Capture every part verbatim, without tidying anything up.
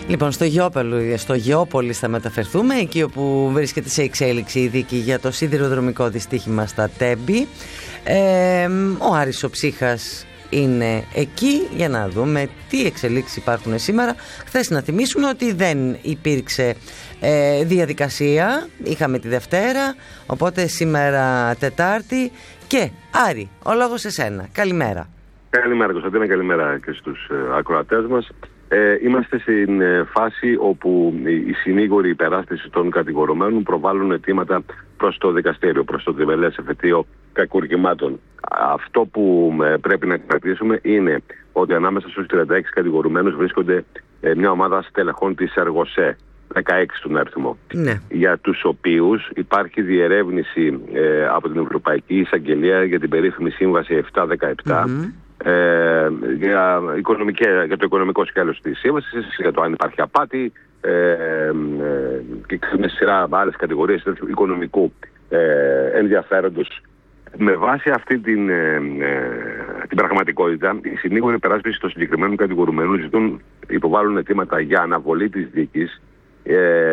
Λοιπόν, στο Γεώπολη, στο Γεώπολη θα μεταφερθούμε, εκεί όπου βρίσκεται σε εξέλιξη η δίκη για το σιδηροδρομικό δυστύχημα στα Τέμπη. Ε, ο Άρης ο Ψύχας είναι εκεί για να δούμε τι εξελίξεις υπάρχουν σήμερα. Χθες να θυμίσουμε ότι δεν υπήρξε ε, διαδικασία, είχαμε τη Δευτέρα, οπότε σήμερα Τετάρτη. Και Άρη, ο λόγος σε σένα. Καλημέρα. Καλημέρα Κωνσταντίνα, καλημέρα και στους ε, ακροατές μας. Ε, είμαστε στην ε, φάση όπου οι συνήγοροι υπεράσπισης των κατηγορουμένων προβάλλουν αιτήματα προς το δικαστήριο, προς το τριμελές εφετείο κακουργημάτων. Αυτό που ε, πρέπει να κρατήσουμε είναι ότι ανάμεσα στους τριάντα έξι κατηγορουμένους βρίσκονται ε, μια ομάδα στελεχών της Εργοσέ, δεκαέξι στον αριθμό, ναι. Για τους οποίους υπάρχει διερεύνηση ε, από την Ευρωπαϊκή Εισαγγελία για την περίφημη Σύμβαση επτακόσια δεκαεπτά, mm-hmm. Ε, για, για το οικονομικό σκέλος της σύμβασης, για το αν υπάρχει απάτη ε, ε, και μια σειρά άλλες κατηγορίες οικονομικού ε, ενδιαφέροντος. Με βάση αυτή την, ε, ε, την πραγματικότητα, οι συνήγοροι υπεράσπισης των συγκεκριμένων κατηγορουμένων ζητούν, υποβάλλουν αιτήματα για αναβολή της δίκης ε,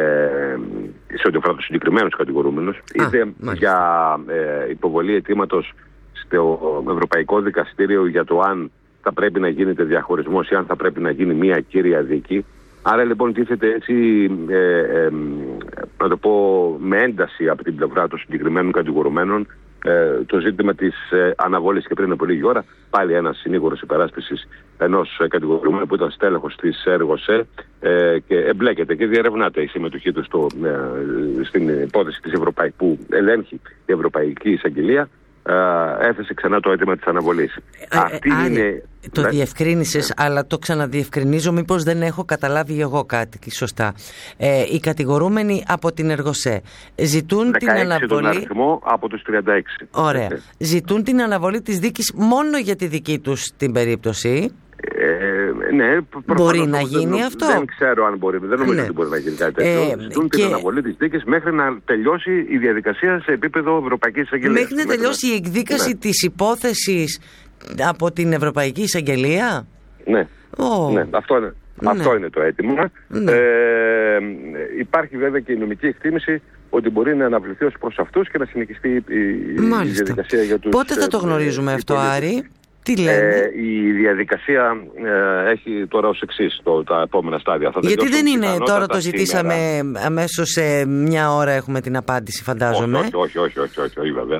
σε ό,τι αφορά τους συγκεκριμένους κατηγορούμενους, είτε για ε, υποβολή αιτήματος στο Ευρωπαϊκό Δικαστήριο για το αν θα πρέπει να γίνεται διαχωρισμός ή αν θα πρέπει να γίνει μία κύρια δίκη. Άρα λοιπόν τίθεται έτσι, ε, ε, να το πω με ένταση από την πλευρά των συγκεκριμένων κατηγορουμένων, ε, το ζήτημα της ε, αναβολής. Και πριν από λίγη ώρα πάλι ένας συνήγορος υπεράσπισης ενός κατηγορουμένου που ήταν στέλεχος της Εργοσέ ε, και εμπλέκεται και διερευνάται η συμμετοχή του στο, ε, στην υπόθεση της Ευρωπαϊκή που ελέγχει η Ευρωπαϊκή Εισαγγελία. Uh, έθεσε ξανά το αίτημα της αναβολής. Ε, Αυτή ε, είναι... Το ναι. διευκρίνησες, ναι. Αλλά το ξαναδιευκρινίζω, μήπως δεν έχω καταλάβει εγώ κάτι σωστά. Ε, οι κατηγορούμενοι από την Εργοσέ ζητούν την αναβολή... τον αριθμό από τους τριάντα έξι. Ωραία. Okay. Ζητούν την αναβολή της δίκης μόνο για τη δική τους την περίπτωση. Ε, ναι, μπορεί να γίνει δεν, αυτό. Δεν ξέρω αν μπορεί. Δεν νομίζω ναι. ότι μπορεί να γίνει κάτι τέτοιο. Ε, Ζητούν και... την αναβολή της δίκης μέχρι να τελειώσει η διαδικασία σε επίπεδο Ευρωπαϊκής Εισαγγελίας. Μέχρι να τελειώσει η εκδίκαση ναι. της υπόθεσης από την Ευρωπαϊκή Εισαγγελία. Ναι, oh. ναι. Αυτό, είναι, ναι. αυτό είναι το αίτημα. Ναι. Ε, υπάρχει βέβαια και η νομική εκτίμηση ότι μπορεί να αναβληθεί ως προς αυτούς και να συνεχιστεί η, η διαδικασία για τους... Πότε θα το γνωρίζουμε ε, αυτό, Άρη? Τι λένε? Ε, η διαδικασία ε, έχει τώρα ως εξής το, τα επόμενα στάδια. Θα Γιατί δεν είναι τώρα το ζητήσαμε σήμερα. Αμέσως σε μια ώρα έχουμε την απάντηση, φαντάζομαι. Όχι, όχι, όχι, όχι, όχι, όχι βέβαια.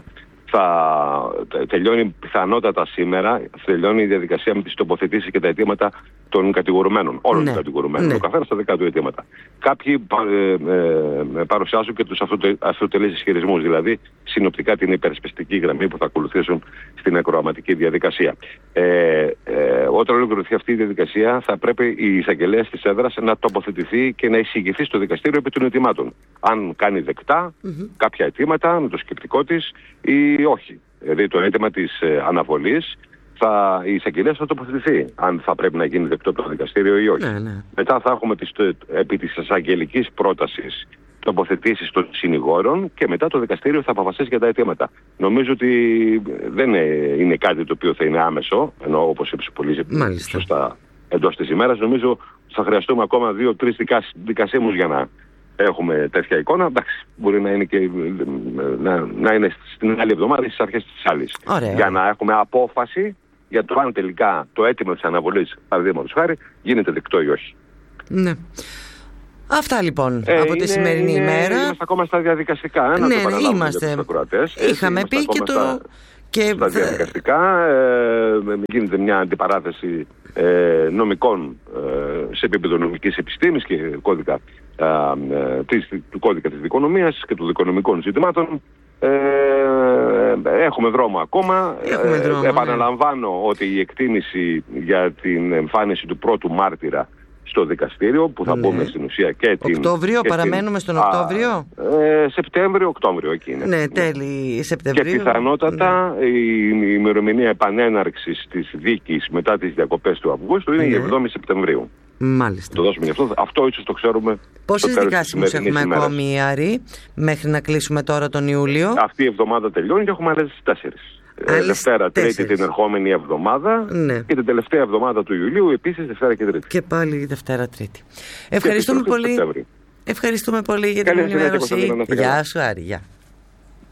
Θα τελειώνει πιθανότατα σήμερα, τελειώνει η διαδικασία με τις τοποθετήσεις και τα αιτήματα των κατηγορουμένων, όλων ναι. των κατηγορουμένων, ναι. ο καθένας στα δικά του αιτήματα. Κάποιοι ε, ε, παρουσιάζουν και τους αυτοτελείς ισχυρισμούς, δηλαδή συνοπτικά την υπερασπιστική γραμμή που θα ακολουθήσουν στην ακροαματική διαδικασία. Ε, ε, όταν ολοκληρωθεί αυτή η διαδικασία, θα πρέπει η εισαγγελέας της έδρας να τοποθετηθεί και να εισηγηθεί στο δικαστήριο επί των αιτημάτων. Αν κάνει δεκτά mm-hmm. κάποια αιτήματα με το σκεπτικό της ή όχι. Δηλαδή το αίτημα της ε, αναβολής, θα, η εισαγγελία θα τοποθετηθεί αν θα πρέπει να γίνει δεκτό το δικαστήριο ή όχι. Ναι, ναι. Μετά θα έχουμε τις, επί της εισαγγελικής πρότασης τοποθετήσεις των συνηγόρων και μετά το δικαστήριο θα αποφασίσει για τα αιτήματα. Νομίζω ότι δεν είναι κάτι το οποίο θα είναι άμεσο, ενώ όπως είπες πολύ σωστά εντός της ημέρας, νομίζω θα χρειαστούμε ακόμα δύο-τρεις δικασίμους για να έχουμε τέτοια εικόνα. Εντάξει, μπορεί να είναι και να, να είναι στην άλλη εβδομάδα ή στις αρχές της άλλης. Ωραία. Για να έχουμε απόφαση για το αν τελικά το αίτημα της αναβολής, παραδείγματος χάρη, γίνεται δεκτό ή όχι. Ναι. Αυτά λοιπόν ε, από είναι, τη σημερινή είναι, ημέρα. Είμαστε ακόμα στα διαδικαστικά. Ε, να ναι, το ναι, είμαστε. Είχαμε έτσι, πει και το... Στα, και... στα διαδικαστικά ε, γίνεται μια αντιπαράθεση ε, νομικών ε, σε επίπεδο νομικής επιστήμης και κώδικα, ε, ε, της, του κώδικα της δικονομίας και των δικονομικών ζητημάτων. Ε, έχουμε δρόμο ακόμα. Έχουμε δρόμο, ε, επαναλαμβάνω ναι. ότι η εκτίμηση για την εμφάνιση του πρώτου μάρτυρα στο δικαστήριο που θα ναι. μπούμε στην ουσία και την... Οκτώβριο, και παραμένουμε την, στον Οκτώβριο. Ε, Σεπτέμβριο, Οκτώβριο εκεί είναι. Ναι, τέλη Σεπτεμβρίου. Και πιθανότατα ναι. η, η ημερομηνία επανέναρξης της δίκης μετά τις διακοπές του Αυγούστου είναι ναι. η εβδόμη Σεπτεμβρίου. Μάλιστα. Το δώσουμε γι' αυτό. Αυτό ίσως το ξέρουμε. Πόσες δικάσιμους έχουμε ακόμη, Άρη, μέχρι να κλείσουμε τώρα τον Ιούλιο? Αυτή η εβδομάδα τελειώνει και έχουμε άλλες τέσσερις. Άλλες Δευτέρα, τέσσερις. Τρίτη την ερχόμενη εβδομάδα, ναι. Και την τελευταία εβδομάδα του Ιουλίου επίσης Δευτέρα και Τρίτη. Και πάλι Δευτέρα Τρίτη. Ευχαριστούμε πολύ. Ευχαριστούμε πολύ για την ενημέρωση. Γεια σου Άρη. Γεια.